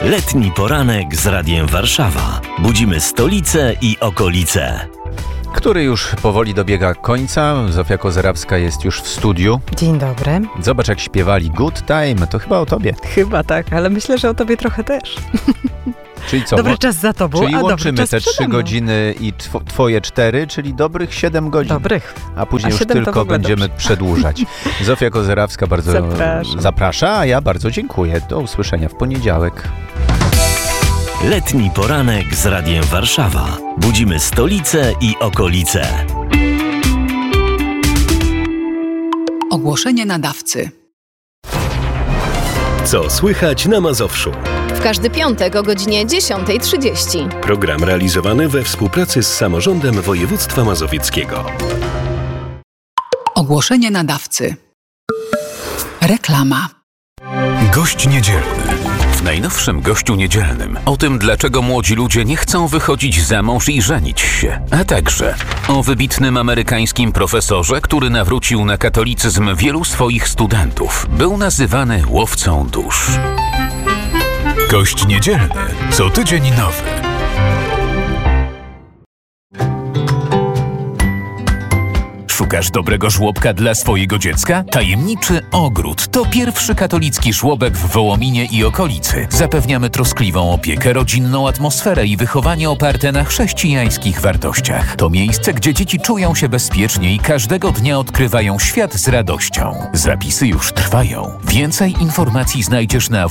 Letni poranek z Radiem Warszawa. Budzimy stolicę i okolice. Który już powoli dobiega końca. Zofia Kozerawska jest już w studiu. Dzień dobry. Zobacz, jak śpiewali Good Time. To chyba o tobie. Chyba tak, ale myślę, że o tobie trochę też. Czyli co? Dobry czas za tobą, czyli a łączymy dobry czas te 3 godziny i twoje 4, czyli dobrych 7 godzin. Dobrych. A później już 7 tylko będziemy dobrze. przedłużać. Zofia Kozerawska bardzo zaprasza, a ja bardzo dziękuję. Do usłyszenia w poniedziałek. Letni poranek z Radiem Warszawa. Budzimy stolicę i okolice. Ogłoszenie nadawcy. Co słychać na Mazowszu? W każdy piątek o godzinie 10:30. Program realizowany we współpracy z Samorządem Województwa Mazowieckiego. Ogłoszenie nadawcy. Reklama. Gość niedzielny. W najnowszym Gościu Niedzielnym o tym, dlaczego młodzi ludzie nie chcą wychodzić za mąż i żenić się, a także o wybitnym amerykańskim profesorze, który nawrócił na katolicyzm wielu swoich studentów. Był nazywany łowcą dusz. Gość Niedzielny. Co tydzień nowy. Szukasz dobrego żłobka dla swojego dziecka? Tajemniczy Ogród to pierwszy katolicki żłobek w Wołominie i okolicy. Zapewniamy troskliwą opiekę, rodzinną atmosferę i wychowanie oparte na chrześcijańskich wartościach. To miejsce, gdzie dzieci czują się bezpiecznie i każdego dnia odkrywają świat z radością. Zapisy już trwają. Więcej informacji znajdziesz na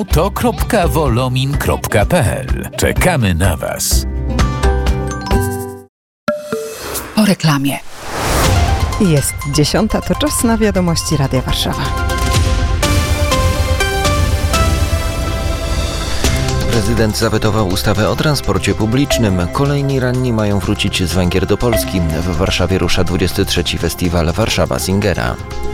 www.to.wolomin.pl. Czekamy na Was. Po reklamie. Jest 10, to czas na wiadomości Radia Warszawa. Prezydent zawetował ustawę o transporcie publicznym. Kolejni ranni mają wrócić z Węgier do Polski. W Warszawie rusza 23. festiwal Warszawa Singera.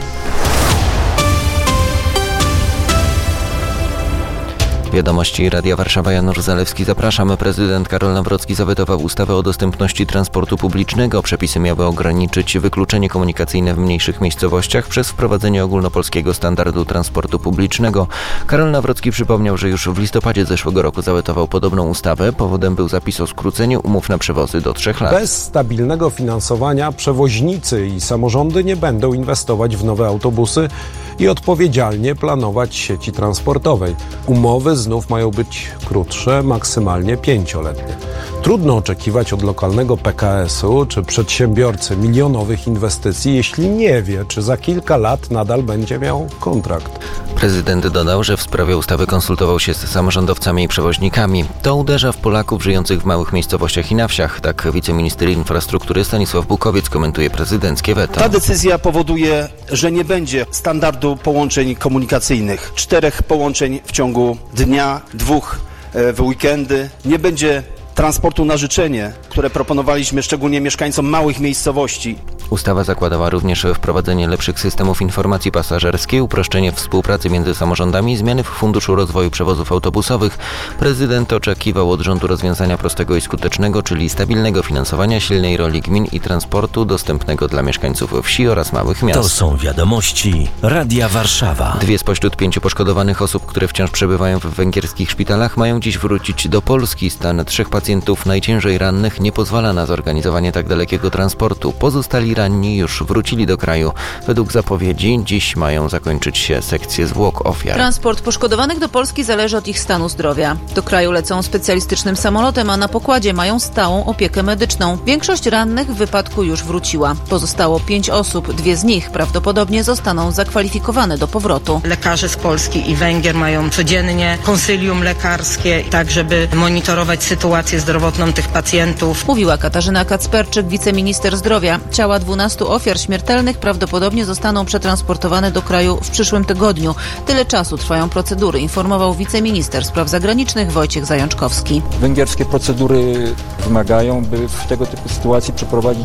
Wiadomości Radia Warszawa, Janusz Zalewski, zapraszamy. Prezydent Karol Nawrocki zawetował ustawę o dostępności transportu publicznego. Przepisy miały ograniczyć wykluczenie komunikacyjne w mniejszych miejscowościach przez wprowadzenie ogólnopolskiego standardu transportu publicznego. Karol Nawrocki przypomniał, że już w listopadzie zeszłego roku zawetował podobną ustawę. Powodem był zapis o skróceniu umów na przewozy do 3 lat. Bez stabilnego finansowania przewoźnicy i samorządy nie będą inwestować w nowe autobusy i odpowiedzialnie planować sieci transportowej. Umowy znów mają być krótsze, maksymalnie 5-letnie. Trudno oczekiwać od lokalnego PKS-u czy przedsiębiorcy milionowych inwestycji, jeśli nie wie, czy za kilka lat nadal będzie miał kontrakt. Prezydent dodał, że w sprawie ustawy konsultował się z samorządowcami i przewoźnikami. To uderza w Polaków żyjących w małych miejscowościach i na wsiach. Tak wiceminister infrastruktury Stanisław Bukowiec komentuje prezydenckie weto. Ta decyzja powoduje, że nie będzie standardu połączeń komunikacyjnych. 4 połączeń w ciągu dnia, 2 w weekendy. Nie będzie transportu na życzenie, które proponowaliśmy szczególnie mieszkańcom małych miejscowości. Ustawa zakładała również wprowadzenie lepszych systemów informacji pasażerskiej, uproszczenie współpracy między samorządami i zmiany w Funduszu Rozwoju Przewozów Autobusowych. Prezydent oczekiwał od rządu rozwiązania prostego i skutecznego, czyli stabilnego finansowania, silnej roli gmin i transportu dostępnego dla mieszkańców wsi oraz małych miast. To są wiadomości Radia Warszawa. 2 spośród 5 poszkodowanych osób, które wciąż przebywają w węgierskich szpitalach, mają dziś wrócić do Polski. Stan 3 pacjentów najciężej rannych nie pozwala na zorganizowanie tak dalekiego transportu. Pozostali ranni już wrócili do kraju. Według zapowiedzi dziś mają zakończyć się sekcje zwłok ofiar. Transport poszkodowanych do Polski zależy od ich stanu zdrowia. Do kraju lecą specjalistycznym samolotem, a na pokładzie mają stałą opiekę medyczną. Większość rannych w wypadku już wróciła. Pozostało 5 osób. 2 z nich prawdopodobnie zostaną zakwalifikowane do powrotu. Lekarze z Polski i Węgier mają codziennie konsylium lekarskie, tak żeby monitorować sytuację zdrowotną tych pacjentów. Mówiła Katarzyna Kacperczyk, wiceminister zdrowia. Ciała 12 ofiar śmiertelnych prawdopodobnie zostaną przetransportowane do kraju w przyszłym tygodniu. Tyle czasu trwają procedury, informował wiceminister spraw zagranicznych Wojciech Zajączkowski. Węgierskie procedury wymagają, by w tego typu sytuacji przeprowadzić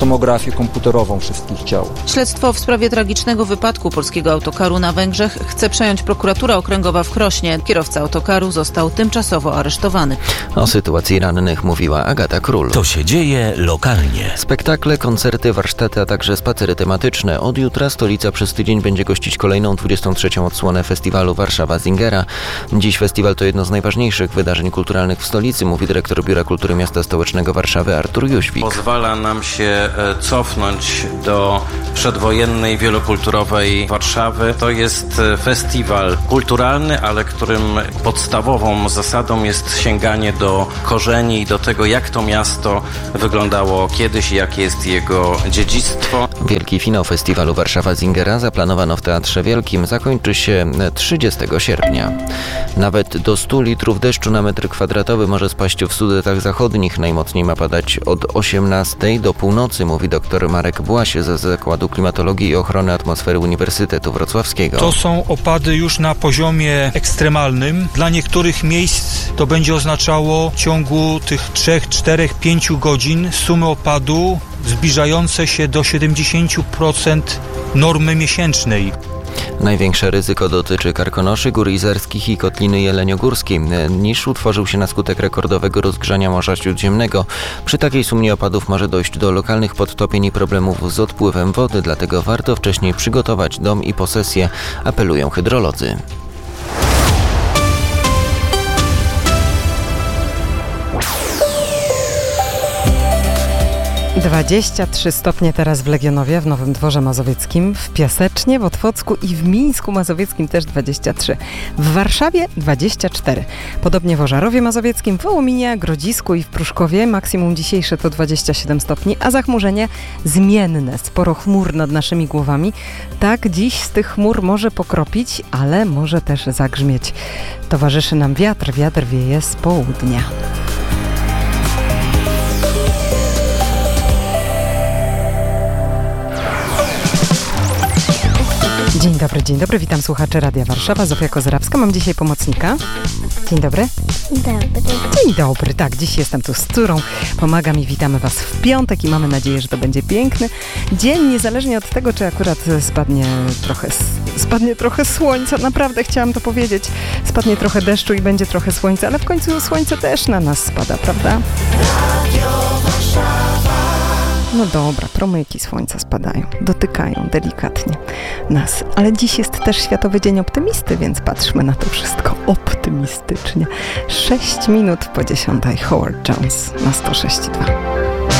tomografię komputerową wszystkich ciał. Śledztwo w sprawie tragicznego wypadku polskiego autokaru na Węgrzech chce przejąć prokuratura okręgowa w Krośnie. Kierowca autokaru został tymczasowo aresztowany. O sytuacji rannych mówiła Agata Król. To się dzieje lokalnie. Spektakle, koncerty, warsztaty, a także spacery tematyczne. Od jutra stolica przez tydzień będzie gościć kolejną 23. odsłonę festiwalu Warszawa Singera. Dziś festiwal to jedno z najważniejszych wydarzeń kulturalnych w stolicy, mówi dyrektor Biura Kultury Miasta Stołecznego Warszawy Artur Jóźwik. Pozwala nam się cofnąć do przedwojennej, wielokulturowej Warszawy. To jest festiwal kulturalny, ale którym podstawową zasadą jest sięganie do korzeni i do tego, jak to miasto wyglądało kiedyś i jakie jest jego dziedzictwo. Wielki finał festiwalu Warszawa Singera zaplanowano w Teatrze Wielkim. Zakończy się 30 sierpnia. Nawet do 100 litrów deszczu na metr kwadratowy może spaść w Sudetach Zachodnich. Najmocniej ma padać od 18 do północy, mówi dr Marek Błaś ze Zakładu Klimatologii i Ochrony Atmosfery Uniwersytetu Wrocławskiego. To są opady już na poziomie ekstremalnym. Dla niektórych miejsc to będzie oznaczało w ciągu tych 3, 4, 5 godzin sumy opadu zbliżające się do 70% normy miesięcznej. Największe ryzyko dotyczy Karkonoszy, Gór Izerskich i Kotliny Jeleniogórskiej. Niż utworzył się na skutek rekordowego rozgrzania Morza Śródziemnego. Przy takiej sumie opadów może dojść do lokalnych podtopień i problemów z odpływem wody, dlatego warto wcześniej przygotować dom i posesję, apelują hydrolodzy. - 23 stopnie teraz w Legionowie, w Nowym Dworze Mazowieckim, w Piasecznie, w Otwocku i w Mińsku Mazowieckim też 23. W Warszawie 24. Podobnie w Ożarowie Mazowieckim, w Wołominie, Grodzisku i w Pruszkowie. Maksimum dzisiejsze to 27 stopni, a zachmurzenie zmienne. Sporo chmur nad naszymi głowami. Tak, dziś z tych chmur może pokropić, ale może też zagrzmieć. Towarzyszy nam wiatr. Wiatr wieje z południa. Dzień dobry, witam słuchaczy Radia Warszawa, Zofia Kozrawska. Mam dzisiaj pomocnika. Dzień dobry. Dzień dobry, tak, dziś jestem tu z córą. Pomaga mi, witamy Was w piątek i mamy nadzieję, że to będzie piękny dzień, niezależnie od tego, czy akurat spadnie trochę słońca. Naprawdę chciałam to powiedzieć. Spadnie trochę deszczu i będzie trochę słońca, ale w końcu słońce też na nas spada, prawda? Radio Warszawa. No dobra, promyki słońca spadają, dotykają delikatnie nas. Ale dziś jest też Światowy Dzień Optymisty, więc patrzmy na to wszystko optymistycznie. 6 minut po 10. Howard Jones na 106.2.